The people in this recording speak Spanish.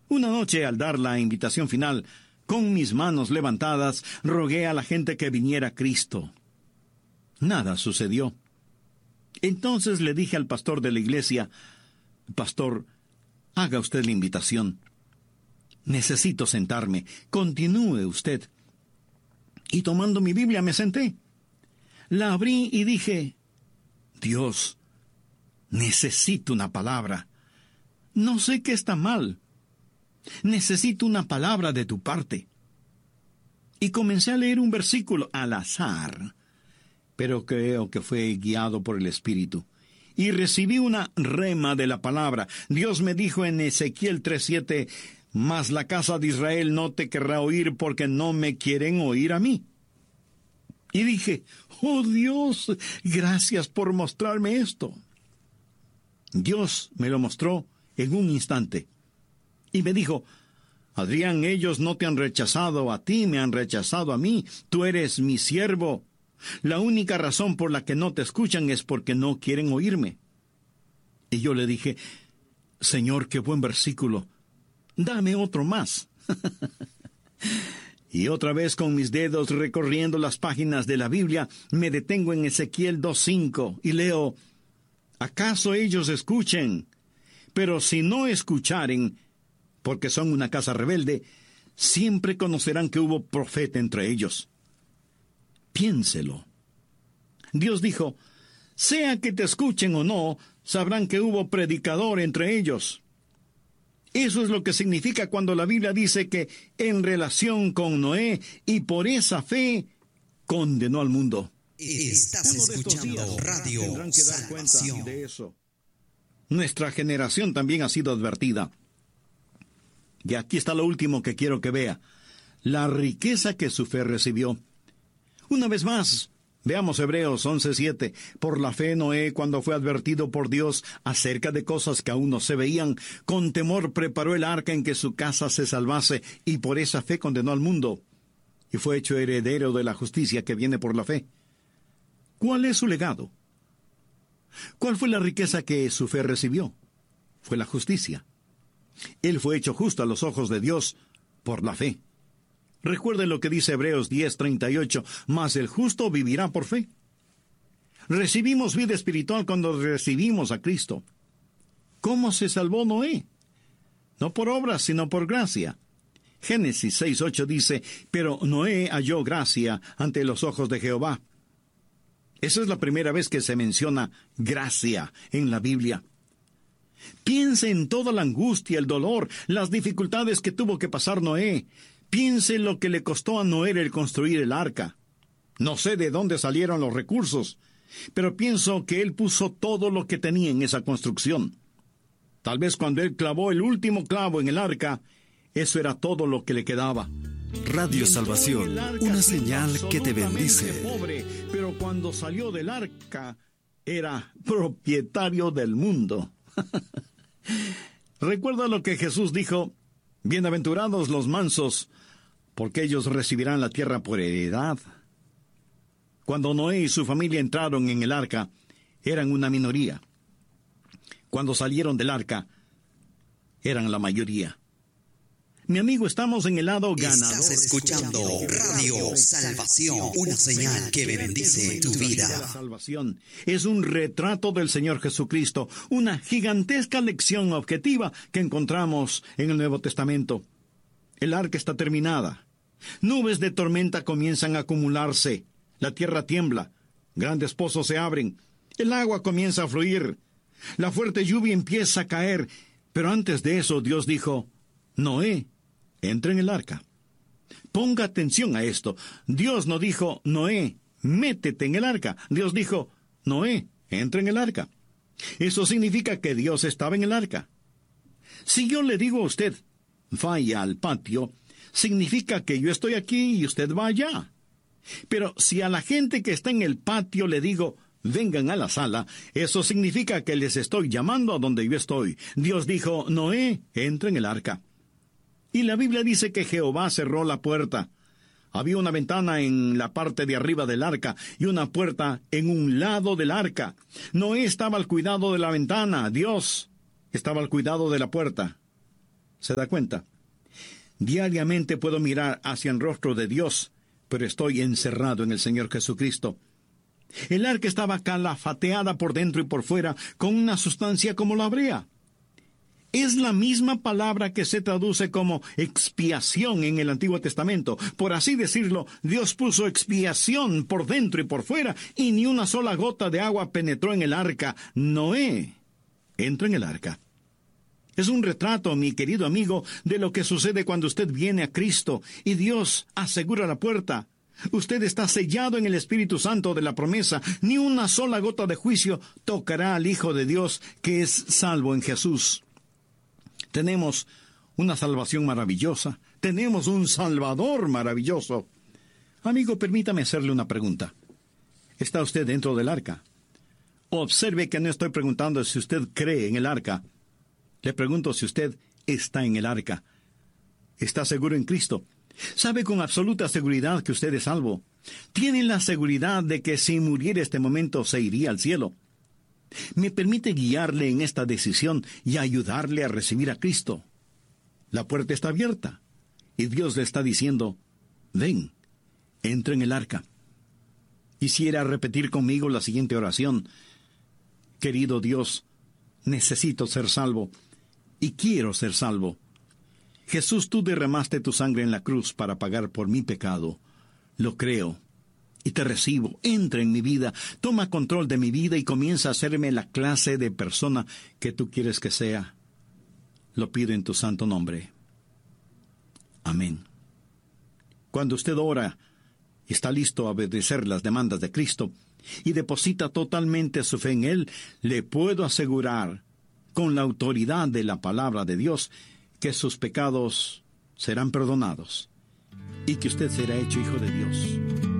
Una noche, al dar la invitación final, con mis manos levantadas, rogué a la gente que viniera a Cristo. Nada sucedió. Entonces le dije al pastor de la iglesia: «Pastor, haga usted la invitación. Necesito sentarme. Continúe usted». Y tomando mi Biblia me senté. La abrí y dije: «Dios, necesito una palabra. No sé qué está mal. Necesito una palabra de tu parte». Y comencé a leer un versículo al azar, pero creo que fue guiado por el Espíritu. Y recibí una rema de la palabra. Dios me dijo en Ezequiel 3:7: «Mas la casa de Israel no te querrá oír porque no me quieren oír a mí». Y dije: «Oh Dios, gracias por mostrarme esto». Dios me lo mostró en un instante. Y me dijo: «Adrián, ellos no te han rechazado a ti, me han rechazado a mí. Tú eres mi siervo. La única razón por la que no te escuchan es porque no quieren oírme». Y yo le dije: «Señor, qué buen versículo. Dame otro más». Y otra vez, con mis dedos recorriendo las páginas de la Biblia, me detengo en Ezequiel 2:5 y leo: «¿Acaso ellos escuchen? Pero si no escucharen, porque son una casa rebelde, siempre conocerán que hubo profeta entre ellos». Piénselo. Dios dijo: «Sea que te escuchen o no, sabrán que hubo predicador entre ellos». Eso es lo que significa cuando la Biblia dice que en relación con Noé, y por esa fe, condenó al mundo. Estás escuchando Radio tendrán que dar cuenta Salvación. de eso. Nuestra generación también ha sido advertida. Y aquí está lo último que quiero que vea: la riqueza que su fe recibió. Una vez más, veamos Hebreos 11:7. «Por la fe Noé, cuando fue advertido por Dios acerca de cosas que aún no se veían, con temor preparó el arca en que su casa se salvase, y por esa fe condenó al mundo, y fue hecho heredero de la justicia que viene por la fe». ¿Cuál es su legado? ¿Cuál fue la riqueza que su fe recibió? Fue la justicia. Él fue hecho justo a los ojos de Dios por la fe. Recuerden lo que dice Hebreos 10:38, «Mas el justo vivirá por fe». Recibimos vida espiritual cuando recibimos a Cristo. ¿Cómo se salvó Noé? No por obras, sino por gracia. Génesis 6:8 dice: «Pero Noé halló gracia ante los ojos de Jehová». Esa es la primera vez que se menciona gracia en la Biblia. Piense en toda la angustia, el dolor, las dificultades que tuvo que pasar Noé. Piense en lo que le costó a Noé el construir el arca. No sé de dónde salieron los recursos, pero pienso que él puso todo lo que tenía en esa construcción. Tal vez cuando él clavó el último clavo en el arca, eso era todo lo que le quedaba. Radio Salvación, una señal que te bendice. Pobre, pero cuando salió del arca, era propietario del mundo. Recuerda lo que Jesús dijo: «Bienaventurados los mansos, porque ellos recibirán la tierra por heredad». Cuando Noé y su familia entraron en el arca, eran una minoría. Cuando salieron del arca, eran la mayoría. Mi amigo, estamos en el lado ganador. Estás escuchando Radio Salvación, una señal que bendice tu vida. La salvación es un retrato del Señor Jesucristo, una gigantesca lección objetiva que encontramos en el Nuevo Testamento. El arca está terminada. Nubes de tormenta comienzan a acumularse. La tierra tiembla. Grandes pozos se abren. El agua comienza a fluir. La fuerte lluvia empieza a caer. Pero antes de eso, Dios dijo: «Noé, entra en el arca». Ponga atención a esto. Dios no dijo: «Noé, métete en el arca». Dios dijo: «Noé, entra en el arca». Eso significa que Dios estaba en el arca. Si yo le digo a usted: «Vaya al patio», significa que yo estoy aquí y usted va allá. Pero si a la gente que está en el patio le digo: «Vengan a la sala», eso significa que les estoy llamando a donde yo estoy. Dios dijo: «Noé, entra en el arca». Y la Biblia dice que Jehová cerró la puerta. Había una ventana en la parte de arriba del arca y una puerta en un lado del arca. Noé estaba al cuidado de la ventana. Dios estaba al cuidado de la puerta. ¿Se da cuenta? Diariamente puedo mirar hacia el rostro de Dios, pero estoy encerrado en el Señor Jesucristo. El arca estaba calafateada por dentro y por fuera, con una sustancia como la brea. Es la misma palabra que se traduce como expiación en el Antiguo Testamento. Por así decirlo, Dios puso expiación por dentro y por fuera, y ni una sola gota de agua penetró en el arca. Noé entró en el arca. Es un retrato, mi querido amigo, de lo que sucede cuando usted viene a Cristo y Dios asegura la puerta. Usted está sellado en el Espíritu Santo de la promesa. Ni una sola gota de juicio tocará al Hijo de Dios, que es salvo en Jesús. Tenemos una salvación maravillosa. Tenemos un Salvador maravilloso. Amigo, permítame hacerle una pregunta. ¿Está usted dentro del arca? Observe que no estoy preguntando si usted cree en el arca. Le pregunto si usted está en el arca. ¿Está seguro en Cristo? ¿Sabe con absoluta seguridad que usted es salvo? ¿Tiene la seguridad de que si muriera este momento se iría al cielo? ¿Me permite guiarle en esta decisión y ayudarle a recibir a Cristo? La puerta está abierta y Dios le está diciendo, ven, entra en el arca. Quisiera repetir conmigo la siguiente oración. Querido Dios, necesito ser salvo y quiero ser salvo. Jesús, tú derramaste tu sangre en la cruz para pagar por mi pecado. Lo creo y te recibo. Entra en mi vida, toma control de mi vida y comienza a hacerme la clase de persona que tú quieres que sea. Lo pido en tu santo nombre. Amén. Cuando usted ora y está listo a obedecer las demandas de Cristo y deposita totalmente su fe en Él, le puedo asegurar, con la autoridad de la palabra de Dios, que sus pecados serán perdonados y que usted será hecho hijo de Dios.